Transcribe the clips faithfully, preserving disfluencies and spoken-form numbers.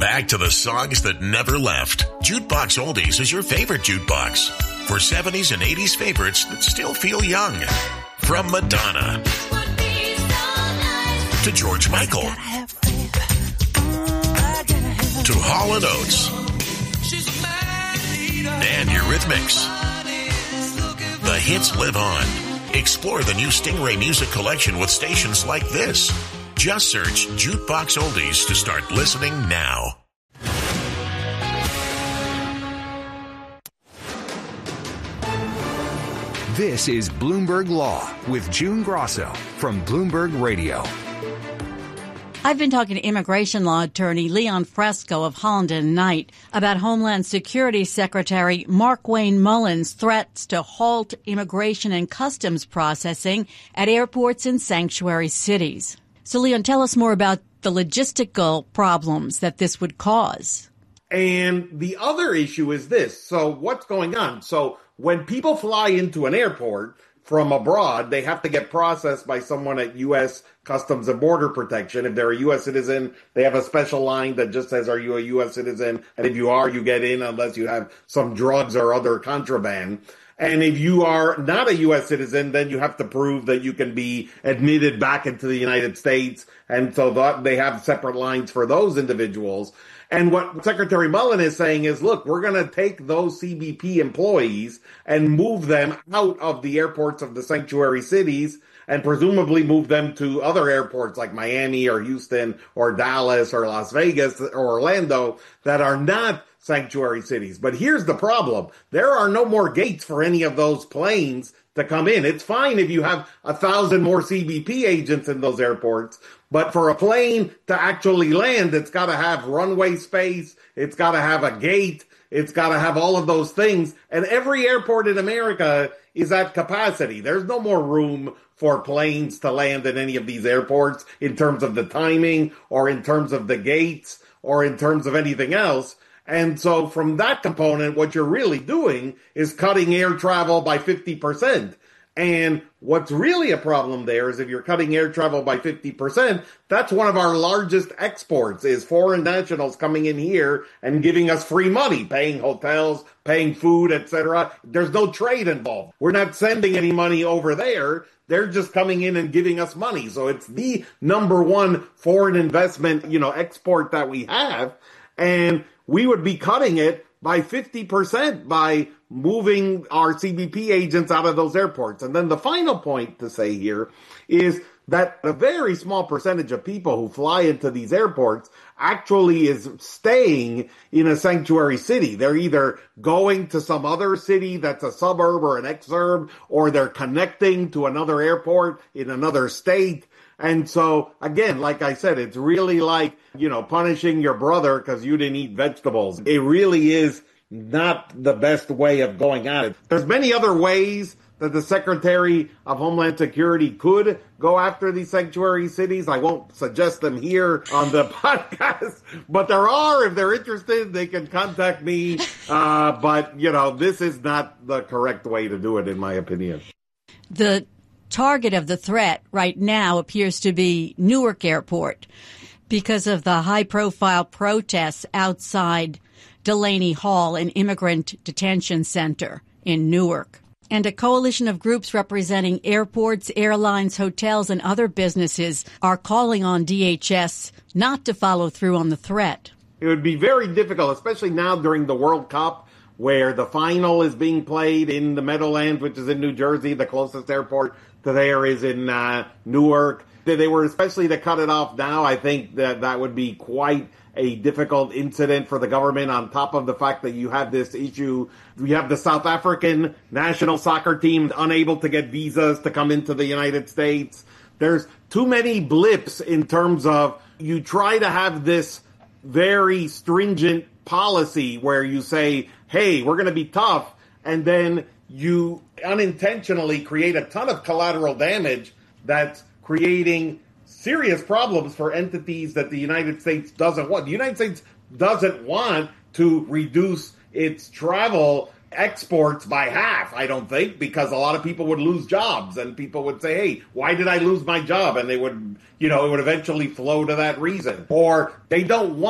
Back to the songs that never left. Jukebox Oldies is your favorite jukebox. For seventies and eighties favorites that still feel young. From Madonna to George Michael to Hall and Oates and Eurythmics. The hits live on. Explore the new Stingray Music Collection with stations like this. Just search Jukebox Oldies to start listening now. This is Bloomberg Law with June Grosso from Bloomberg Radio. I've been talking to immigration law attorney Leon Fresco of Holland and Knight about Homeland Security Secretary Markwayne Mullin's threats to halt immigration and customs processing at airports in sanctuary cities. So, Leon, tell us more about the logistical problems that this would cause. And the other issue is this. So what's going on? So when people fly into an airport from abroad, they have to get processed by someone at U S Customs and Border Protection. If they're a U S citizen, they have a special line that just says, are you a U S citizen? And if you are, you get in unless you have some drugs or other contraband. And if you are not a U S citizen, then you have to prove that you can be admitted back into the United States. And so that they have separate lines for those individuals. And what Secretary Mullin is saying is, look, we're going to take those C B P employees and move them out of the airports of the sanctuary cities and presumably move them to other airports like Miami or Houston or Dallas or Las Vegas or Orlando that are not sanctuary cities. But here's the problem. There are no more gates for any of those planes to come in. It's fine if you have a thousand more C B P agents in those airports, but for a plane to actually land, it's got to have runway space. It's got to have a gate. It's got to have all of those things. And every airport in America is at capacity. There's no more room for planes to land in any of these airports in terms of the timing or in terms of the gates or in terms of anything else. And so from that component, what you're really doing is cutting air travel by fifty percent. And what's really a problem there is if you're cutting air travel by fifty percent, that's one of our largest exports is foreign nationals coming in here and giving us free money, paying hotels, paying food, et cetera. There's no trade involved. We're not sending any money over there. They're just coming in and giving us money. So it's the number one foreign investment, you know, export that we have. And we would be cutting it by fifty percent by moving our C B P agents out of those airports. And then the final point to say here is that a very small percentage of people who fly into these airports actually is staying in a sanctuary city. They're either going to some other city that's a suburb or an exurb, or they're connecting to another airport in another state. And so, again, like I said, it's really like, you know, punishing your brother because you didn't eat vegetables. It really is not the best way of going at it. There's many other ways that the Secretary of Homeland Security could go after these sanctuary cities. I won't suggest them here on the podcast, but there are. If they're interested, they can contact me. Uh, but, you know, this is not the correct way to do it, in my opinion. The target of the threat right now appears to be Newark Airport because of the high-profile protests outside Delaney Hall, an immigrant detention center in Newark. And a coalition of groups representing airports, airlines, hotels, and other businesses are calling on D H S not to follow through on the threat. It would be very difficult, especially now during the World Cup, where the final is being played in the Meadowlands, which is in New Jersey. The closest airport to there is in uh, Newark. They were especially to cut it off now. I think that that would be quite a difficult incident for the government, on top of the fact that you have this issue. You have the South African national soccer team unable to get visas to come into the United States. There's too many blips in terms of you try to have this very stringent policy where you say, hey, we're going to be tough, and then you unintentionally create a ton of collateral damage that's creating serious problems for entities that the United States doesn't want. The United States doesn't want to reduce its travel exports by half, I don't think, because a lot of people would lose jobs and people would say, hey, why did I lose my job? And they would, you know, it would eventually flow to that reason. Or they don't want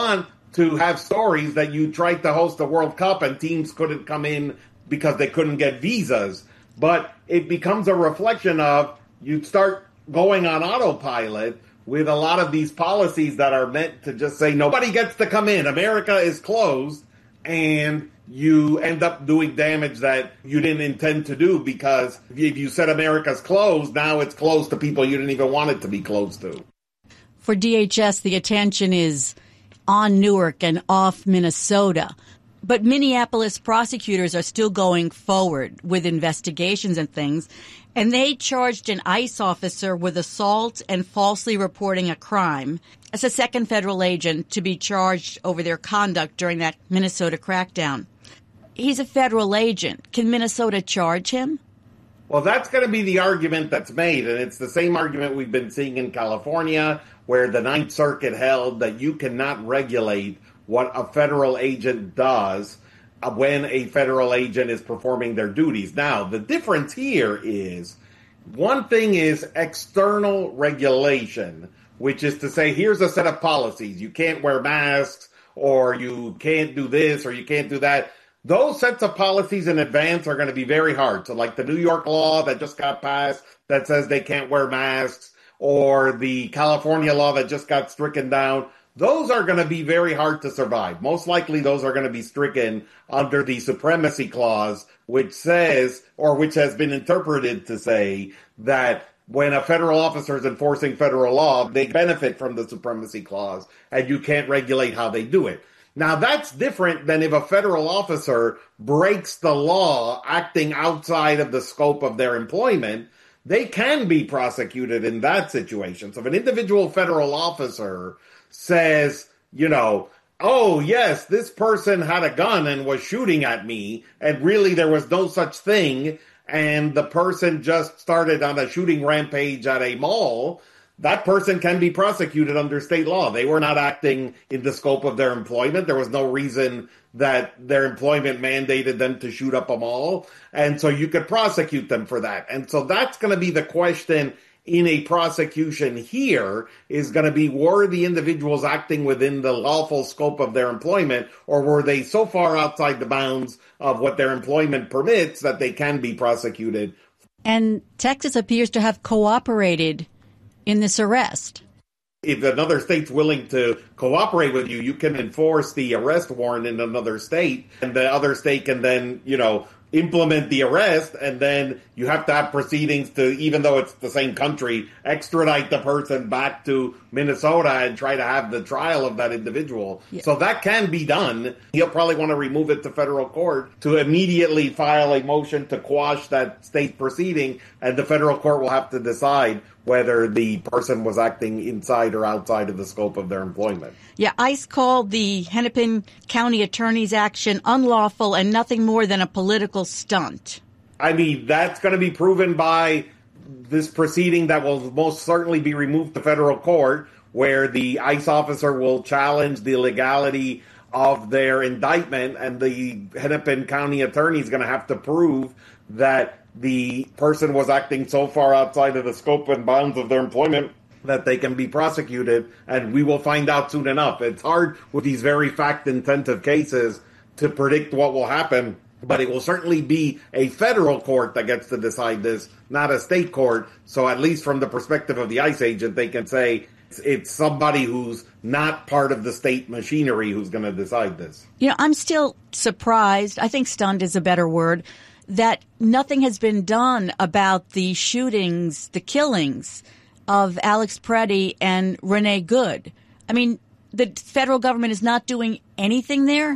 to have stories that you tried to host the World Cup and teams couldn't come in because they couldn't get visas. But it becomes a reflection of you start going on autopilot with a lot of these policies that are meant to just say nobody gets to come in. America is closed, and you end up doing damage that you didn't intend to do, because if you said America's closed, now it's closed to people you didn't even want it to be closed to. For D H S, the attention is on Newark and off Minnesota. But Minneapolis prosecutors are still going forward with investigations and things, and they charged an ICE officer with assault and falsely reporting a crime as a second federal agent to be charged over their conduct during that Minnesota crackdown. He's a federal agent. Can Minnesota charge him? Well, that's going to be the argument that's made, and it's the same argument we've been seeing in California, where the Ninth Circuit held that you cannot regulate what a federal agent does when a federal agent is performing their duties. Now, the difference here is, one thing is external regulation, which is to say, here's a set of policies. You can't wear masks, or you can't do this, or you can't do that. Those sets of policies in advance are going to be very hard. So like the New York law that just got passed that says they can't wear masks, or the California law that just got stricken down, those are going to be very hard to survive. Most likely those are going to be stricken under the Supremacy Clause, which says, or which has been interpreted to say, that when a federal officer is enforcing federal law, they benefit from the Supremacy Clause, and you can't regulate how they do it. Now, that's different than if a federal officer breaks the law acting outside of the scope of their employment. They can be prosecuted in that situation. So if an individual federal officer says, you know, oh, yes, this person had a gun and was shooting at me, and really there was no such thing, and the person just started on a shooting rampage at a mall, that person can be prosecuted under state law. They were not acting in the scope of their employment. There was no reason that their employment mandated them to shoot up a mall. And so you could prosecute them for that. And so that's going to be the question in a prosecution here, is going to be, were the individuals acting within the lawful scope of their employment, or were they so far outside the bounds of what their employment permits that they can be prosecuted? And Texas appears to have cooperated in this arrest. If another state's willing to cooperate with you, you can enforce the arrest warrant in another state, and the other state can then, you know, implement the arrest, and then you have to have proceedings to, even though it's the same country, extradite the person back to Minnesota and try to have the trial of that individual. Yeah. So that can be done. He'll probably want to remove it to federal court to immediately file a motion to quash that state proceeding, and the federal court will have to decide whether the person was acting inside or outside of the scope of their employment. Yeah, ICE called the Hennepin County Attorney's action unlawful and nothing more than a political stunt. I mean, that's going to be proven by this proceeding that will most certainly be removed to federal court, where the ICE officer will challenge the legality of their indictment, and the Hennepin County Attorney is going to have to prove that the person was acting so far outside of the scope and bounds of their employment that they can be prosecuted, and we will find out soon enough. It's hard with these very fact-intensive cases to predict what will happen, but it will certainly be a federal court that gets to decide this, not a state court. So at least from the perspective of the ICE agent, they can say it's, it's somebody who's not part of the state machinery who's going to decide this. You know, I'm still surprised, I think stunned is a better word, that nothing has been done about the shootings, the killings of Alex Preddy and Renee Good. I mean, the federal government is not doing anything there?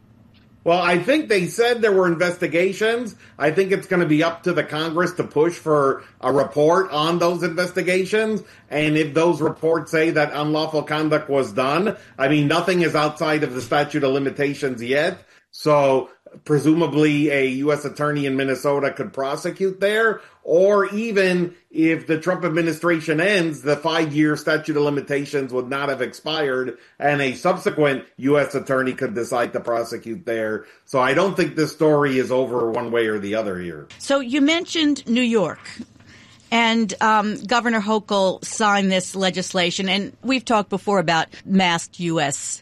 Well, I think they said there were investigations. I think it's going to be up to the Congress to push for a report on those investigations. And if those reports say that unlawful conduct was done, I mean, nothing is outside of the statute of limitations yet. So presumably a U S attorney in Minnesota could prosecute there, or even if the Trump administration ends, the five-year statute of limitations would not have expired, and a subsequent U S attorney could decide to prosecute there. So I don't think this story is over one way or the other here. So you mentioned New York, and um, Governor Hochul signed this legislation, and we've talked before about masked U S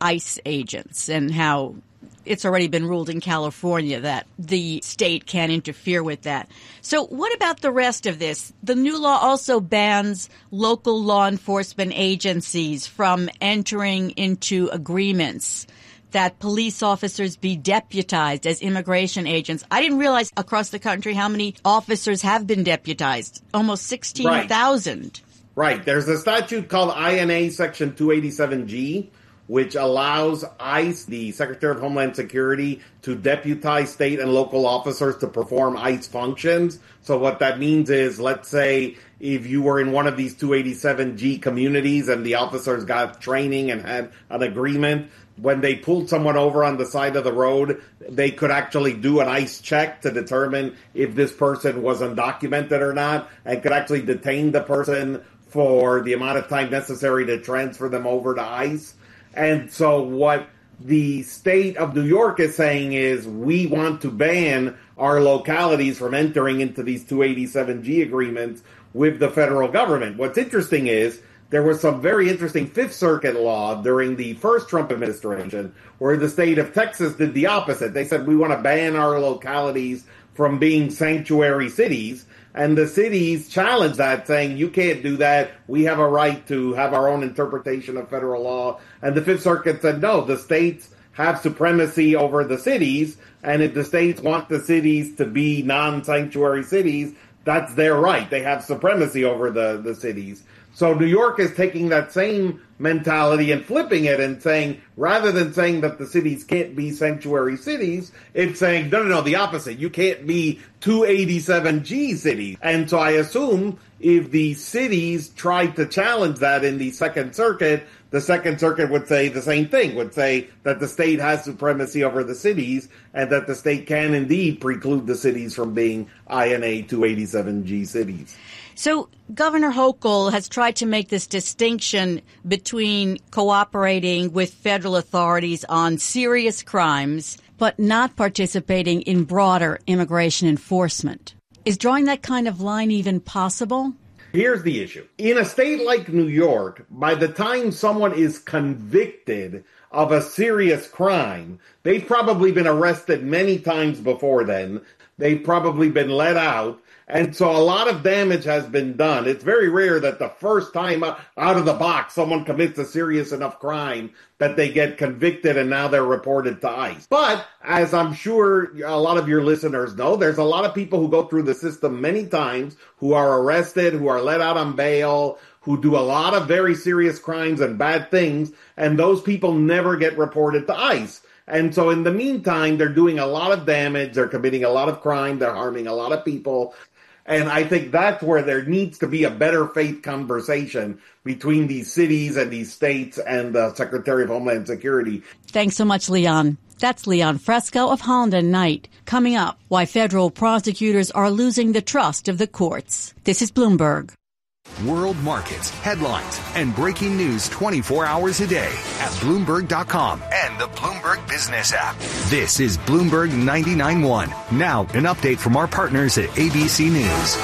ICE agents and how it's already been ruled in California that the state can't interfere with that. So what about the rest of this? The new law also bans local law enforcement agencies from entering into agreements that police officers be deputized as immigration agents. I didn't realize across the country how many officers have been deputized. Almost sixteen thousand. Right. right. There's a statute called I N A Section two eighty-seven G, which allows ICE, the Secretary of Homeland Security, to deputize state and local officers to perform ICE functions. So what that means is, let's say if you were in one of these two eighty-seven G communities and the officers got training and had an agreement, when they pulled someone over on the side of the road, they could actually do an ICE check to determine if this person was undocumented or not, and could actually detain the person for the amount of time necessary to transfer them over to ICE. And so what the state of New York is saying is we want to ban our localities from entering into these two eighty-seven G agreements with the federal government. What's interesting is there was some very interesting Fifth Circuit law during the first Trump administration where the state of Texas did the opposite. They said we want to ban our localities from being sanctuary cities. And the cities challenged that, saying, you can't do that. We have a right to have our own interpretation of federal law. And the Fifth Circuit said, no, the states have supremacy over the cities. And if the states want the cities to be non-sanctuary cities, that's their right. They have supremacy over the, the cities. So New York is taking that same mentality and flipping it and saying, rather than saying that the cities can't be sanctuary cities, it's saying, no, no, no, the opposite. You can't be two eighty-seven G cities. And so I assume if the cities tried to challenge that in the Second Circuit, the Second Circuit would say the same thing, would say that the state has supremacy over the cities and that the state can indeed preclude the cities from being I N A two eighty-seven G cities. So Governor Hochul has tried to make this distinction between cooperating with federal authorities on serious crimes, but not participating in broader immigration enforcement. Is drawing that kind of line even possible? Here's the issue. In a state like New York, by the time someone is convicted of a serious crime, they've probably been arrested many times before then. They've probably been let out. And so a lot of damage has been done. It's very rare that the first time out of the box someone commits a serious enough crime that they get convicted and now they're reported to ICE. But as I'm sure a lot of your listeners know, there's a lot of people who go through the system many times who are arrested, who are let out on bail, who do a lot of very serious crimes and bad things, and those people never get reported to ICE. And so in the meantime, they're doing a lot of damage, they're committing a lot of crime, they're harming a lot of people. And I think that's where there needs to be a better faith conversation between these cities and these states and the Secretary of Homeland Security. Thanks so much, Leon. That's Leon Fresco of Holland and Knight. Coming up, why federal prosecutors are losing the trust of the courts. This is Bloomberg. World markets, headlines, and breaking news twenty-four hours a day at Bloomberg dot com and the Bloomberg Business app. This is Bloomberg ninety-nine point one. Now, an update from our partners at A B C News.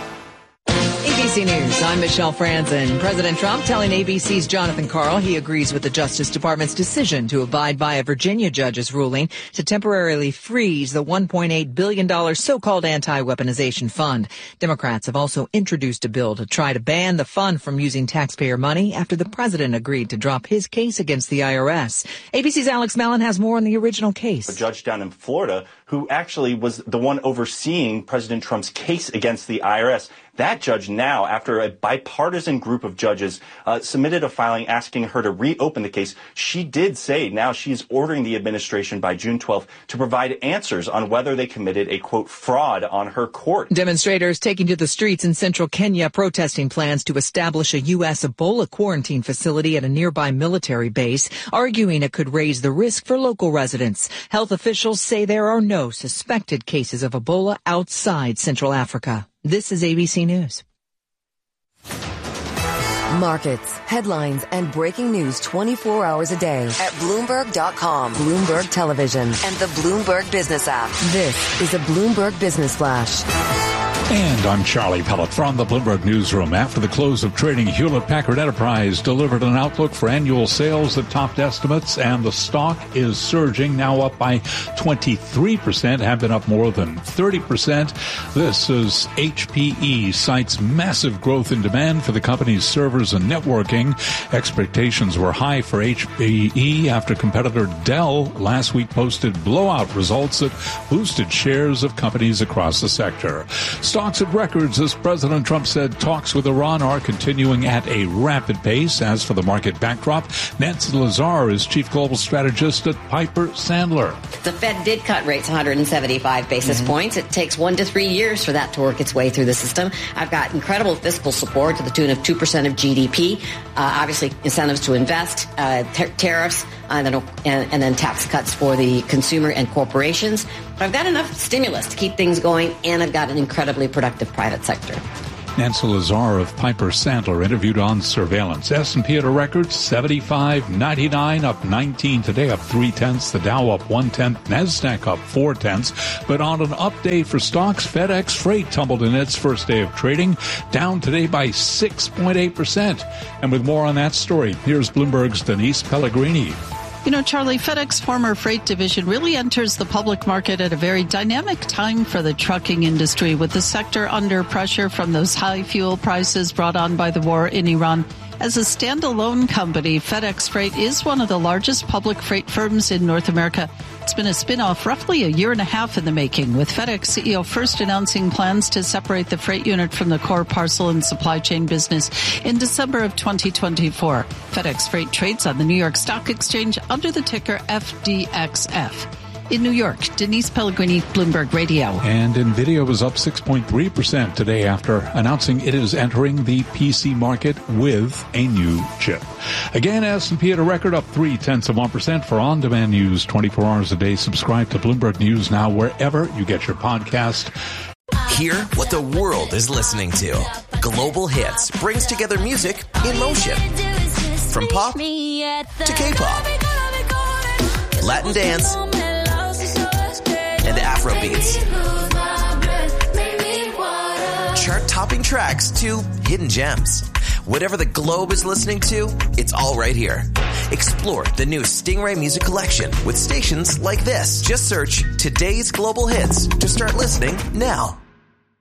A B C News, I'm Michelle Franzen. President Trump telling A B C's Jonathan Karl he agrees with the Justice Department's decision to abide by a Virginia judge's ruling to temporarily freeze the one point eight billion dollars so-called anti-weaponization fund. Democrats have also introduced a bill to try to ban the fund from using taxpayer money after the president agreed to drop his case against the I R S. A B C's Alex Mellon has more on the original case. A judge down in Florida who actually was the one overseeing President Trump's case against the I R S. That judge now, after a bipartisan group of judges uh, submitted a filing asking her to reopen the case, she did say now she's ordering the administration by June twelfth to provide answers on whether they committed a, quote, fraud on her court. Demonstrators taking to the streets in central Kenya protesting plans to establish a U S Ebola quarantine facility at a nearby military base, arguing it could raise the risk for local residents. Health officials say there are no suspected cases of Ebola outside Central Africa. This is A B C News. Markets, headlines, and breaking news twenty-four hours a day at Bloomberg dot com, Bloomberg Television, and the Bloomberg Business app. This is a Bloomberg Business Flash. And I'm Charlie Pellet from the Bloomberg Newsroom. After the close of trading, Hewlett-Packard Enterprise delivered an outlook for annual sales that topped estimates, and the stock is surging, now up by twenty-three percent, have been up more than thirty percent. This is H P E cites massive growth in demand for the company's servers and networking. Expectations were high for H P E after competitor Dell last week posted blowout results that boosted shares of companies across the sector. Stocks at records as President Trump said talks with Iran are continuing at a rapid pace. As for the market backdrop, Nancy Lazar is chief global strategist at Piper Sandler. The Fed did cut rates one hundred seventy-five basis mm-hmm. points. It takes one to three years for that to work its way through the system. I've got incredible fiscal support to the tune of two percent of G D P. Uh, obviously, incentives to invest, uh, ter- tariffs, and then, and, and then tax cuts for the consumer and corporations. But I've got enough stimulus to keep things going, and I've got an incredibly productive private sector. Nancy Lazar of Piper Sandler interviewed on surveillance. S and P at a record seventy-five ninety-nine, up nineteen today, up three tenths. The Dow up one tenth. NASDAQ up four tenths. But on an up day for stocks, FedEx Freight tumbled in its first day of trading, down today by six point eight percent. And with more on that story, here's Bloomberg's Denise Pellegrini. You know, Charlie, FedEx former freight division really enters the public market at a very dynamic time for the trucking industry, with the sector under pressure from those high fuel prices brought on by the war in Iran. As a standalone company, FedEx Freight is one of the largest public freight firms in North America. It's been a spin-off roughly a year and a half in the making, with FedEx C E O first announcing plans to separate the freight unit from the core parcel and supply chain business in December of twenty twenty-four. FedEx Freight trades on the New York Stock Exchange under the ticker F D X F. In New York, Denise Pellegrini, Bloomberg Radio. And NVIDIA was up six point three percent today after announcing it is entering the P C market with a new chip. Again, S and P at a record, up three tenths of one percent. For on-demand news twenty-four hours a day, subscribe to Bloomberg News now wherever you get your podcast. Hear what the world is listening to. Global Hits brings together music in motion. From pop to K-pop, Latin dance, and Afro beats. Chart-topping tracks to hidden gems. Whatever the globe is listening to, it's all right here. Explore the new Stingray Music Collection with stations like this. Just search Today's Global Hits to start listening now.